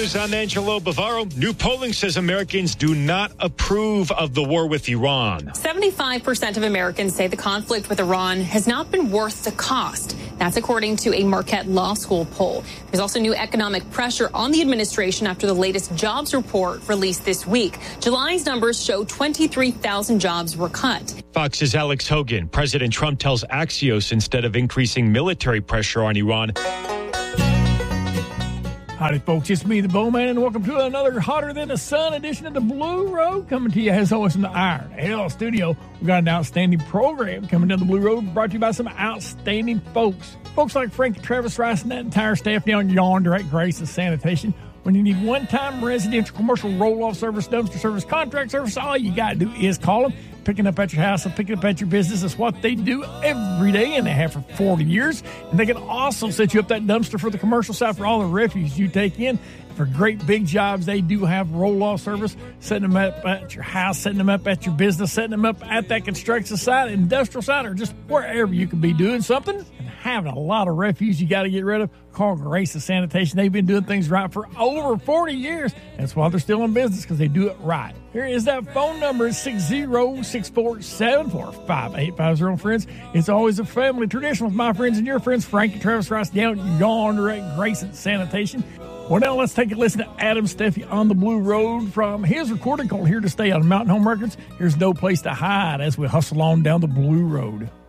News, I'm Angelo Bavaro. New polling says Americans do not approve of the war with Iran. 75% of Americans say the conflict with Iran has not been worth the cost. That's according to a Marquette Law School poll. There's also new economic pressure on the administration after the latest jobs report released this week. July's numbers show 23,000 jobs were cut. Fox's Alex Hogan. President Trump tells Axios instead of increasing military pressure on Iran. Howdy, folks. It's me, the Bowman, and welcome to another Hotter Than the Sun edition of the Blue Road, coming to you as always from the Iron Hell Studio. We've got an outstanding program coming down the Blue Road, brought to you by some outstanding folks. Folks like Frank and Travis Rice and that entire staff down yonder at Grace and Sanitation. When you need one-time residential, commercial, roll-off service, dumpster service, contract service, all you got to do is call them. Picking up at your house and picking up at your business is what they do every day, and they have for 40 years. And they can also set you up that dumpster for the commercial side for all the refuse you take in. For great big jobs, they do have roll-off service, setting them up at your house, setting them up at your business, setting them up at that construction site, industrial site, or just wherever you could be doing something and having a lot of refuse you got to get rid of. Call Grace and Sanitation. They've been doing things right for over 40 years. That's why they're still in business, because they do it right. Here is that phone number, 606-474-5850, friends. It's always a family tradition with my friends and your friends, Frank and Travis Rice, down yonder at Grace and Sanitation. Well, now let's take a listen to Adam Steffi on the Blue Road from his recording called Here to Stay on Mountain Home Records. Here's No Place to Hide as we hustle on down the Blue Road.